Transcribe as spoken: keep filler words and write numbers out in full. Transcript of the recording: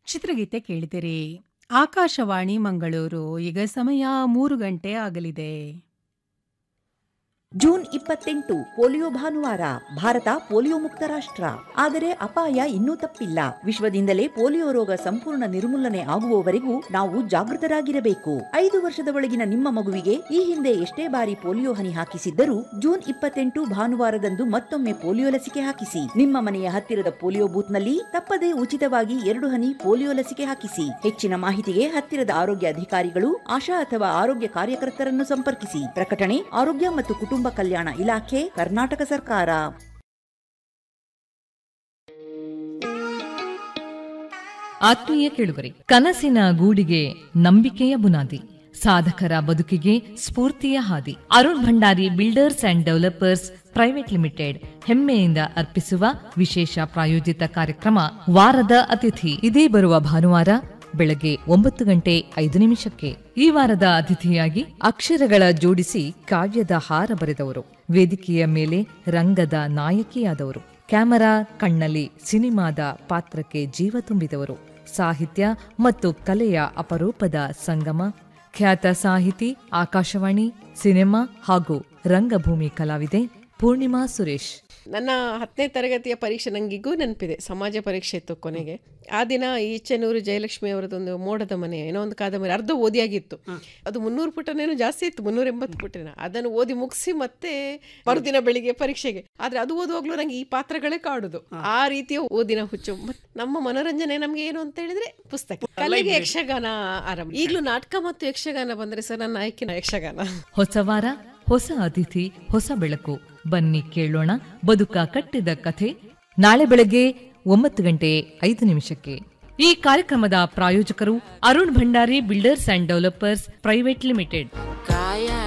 ಚಿತ್ರಗೀತೆ ಕೇಳಿದಿರಿ. ಆಕಾಶವಾಣಿ ಮಂಗಳೂರು. ಈಗ ಸಮಯ ಮೂರು ಗಂಟೆ ಆಗಲಿದೆ. ಜೂನ್ ಇಪ್ಪತ್ತೆಂಟು ಪೋಲಿಯೋ ಭಾನುವಾರ. ಭಾರತ ಪೋಲಿಯೋ ಮುಕ್ತ ರಾಷ್ಟ್ರ. ಆದರೆ ಅಪಾಯ ಇನ್ನೂ ತಪ್ಪಿಲ್ಲ. ವಿಶ್ವದಿಂದಲೇ ಪೋಲಿಯೋ ರೋಗ ಸಂಪೂರ್ಣ ನಿರ್ಮೂಲನೆ ಆಗುವವರೆಗೂ ನಾವು ಜಾಗೃತರಾಗಿರಬೇಕು. ಐದು ವರ್ಷದ ಒಳಗಿನ ನಿಮ್ಮ ಮಗುವಿಗೆ ಈ ಹಿಂದೆ ಎಷ್ಟೇ ಬಾರಿ ಪೋಲಿಯೋ ಹನಿ ಹಾಕಿಸಿದ್ದರೂ ಜೂನ್ ಇಪ್ಪತ್ತೆಂಟು ಭಾನುವಾರದಂದು ಮತ್ತೊಮ್ಮೆ ಪೋಲಿಯೋ ಲಸಿಕೆ ಹಾಕಿಸಿ. ನಿಮ್ಮ ಮನೆಯ ಹತ್ತಿರದ ಪೋಲಿಯೋ ಬೂತ್ನಲ್ಲಿ ತಪ್ಪದೇ ಉಚಿತವಾಗಿ ಎರಡು ಹನಿ ಪೋಲಿಯೋ ಲಸಿಕೆ ಹಾಕಿಸಿ. ಹೆಚ್ಚಿನ ಮಾಹಿತಿಗೆ ಹತ್ತಿರದ ಆರೋಗ್ಯ ಅಧಿಕಾರಿಗಳು, ಆಶಾ ಅಥವಾ ಆರೋಗ್ಯ ಕಾರ್ಯಕರ್ತರನ್ನು ಸಂಪರ್ಕಿಸಿ. ಪ್ರಕಟಣೆ ಆರೋಗ್ಯ ಮತ್ತು ಕುಟುಂಬ ಕಲ್ಯಾಣ ಇಲಾಖೆ, ಕರ್ನಾಟಕ ಸರ್ಕಾರ. ಆತ್ಮೀಯ ಕೇಳುಗರೆ, ಕನಸಿನ ಗೂಡಿಗೆ ನಂಬಿಕೆಯ ಬುನಾದಿ, ಸಾಧಕರ ಬದುಕಿಗೆ ಸ್ಫೂರ್ತಿಯ ಹಾದಿ. Arun Bhandari builders and developers private limited ಹೆಮ್ಮೆಯಿಂದ ಅರ್ಪಿಸುವ ವಿಶೇಷ ಪ್ರಾಯೋಜಿತ ಕಾರ್ಯಕ್ರಮ ವಾರದ ಅತಿಥಿ. ಇದೇ ಬರುವ ಭಾನುವಾರ ಬೆಳಗ್ಗೆ ಒಂಬತ್ತು ಗಂಟೆ ಐದು ನಿಮಿಷಕ್ಕೆ. ಈ ವಾರದ ಅತಿಥಿಯಾಗಿ ಅಕ್ಷರಗಳ ಜೋಡಿಸಿ ಕಾವ್ಯದ ಹಾರ ಬರೆದವರು, ವೇದಿಕೆಯ ಮೇಲೆ ರಂಗದ ನಾಯಕಿಯಾದವರು, ಕ್ಯಾಮರಾ ಕಣ್ಣಲ್ಲಿ ಸಿನಿಮಾದ ಪಾತ್ರಕ್ಕೆ ಜೀವ ತುಂಬಿದವರು, ಸಾಹಿತ್ಯ ಮತ್ತು ಕಲೆಯ ಅಪರೂಪದ ಸಂಗಮ, ಖ್ಯಾತ ಸಾಹಿತಿ, ಆಕಾಶವಾಣಿ, ಸಿನಿಮಾ ಹಾಗೂ ರಂಗಭೂಮಿ ಕಲಾವಿದೆ ಪೂರ್ಣಿಮಾ ಸುರೇಶ್. ನನ್ನ ಹತ್ತನೇ ತರಗತಿಯ ಪರೀಕ್ಷೆ ನನಗಿಗೂ ನೆನಪಿದೆ. ಸಮಾಜ ಪರೀಕ್ಷೆ ಇತ್ತು ಕೊನೆಗೆ. ಆ ದಿನ ಈಚೆನೂರು ಜಯಲಕ್ಷ್ಮಿ ಅವರದೊಂದು ಮೋಡದ ಮನೆ ಏನೋ ಒಂದು ಕಾದಂಬರಿ ಅರ್ಧ ಓದಿಯಾಗಿತ್ತು. ಅದು ಮುನ್ನೂರು ಪುಟನೇನೋ ಜಾಸ್ತಿ ಇತ್ತು, ಮುನ್ನೂರ ಎಂಬತ್ತು ಪುಟನ. ಅದನ್ನು ಓದಿ ಮುಗಿಸಿ ಮತ್ತೆ ಮರುದಿನ ಬೆಳಿಗ್ಗೆ ಪರೀಕ್ಷೆಗೆ. ಆದ್ರೆ ಅದು ಓದುವಾಗ್ಲೂ ನಂಗೆ ಈ ಪಾತ್ರಗಳೇ ಕಾಡುದು. ಆ ರೀತಿಯ ಓದಿನ ಹುಚ್ಚು. ನಮ್ಮ ಮನೋರಂಜನೆ ನಮ್ಗೆ ಏನು ಅಂತ ಹೇಳಿದ್ರೆ ಪುಸ್ತಕ. ಕಲೆಗೆ ಯಕ್ಷಗಾನ ಆರಂಭ. ಈಗಲೂ ನಾಟಕ ಮತ್ತು ಯಕ್ಷಗಾನ ಬಂದ್ರೆ ಸರ್ ನನ್ನ ಆಯ್ಕೆನ ಯಕ್ಷಗಾನ. ಹೊಸ ವಾರ, ಹೊಸ ಅತಿಥಿ, ಹೊಸ ಬೆಳಕು. ಬನ್ನಿ ಕೇಳೋಣ ಬದುಕ ಕಟ್ಟಿದ ಕಥೆ. ನಾಳೆ ಬೆಳಗ್ಗೆ ಒಂಬತ್ತು ಗಂಟೆ ಐದು ನಿಮಿಷಕ್ಕೆ. ಈ ಕಾರ್ಯಕ್ರಮದ ಪ್ರಾಯೋಜಕರು Arun Bhandari builders and developers private limited.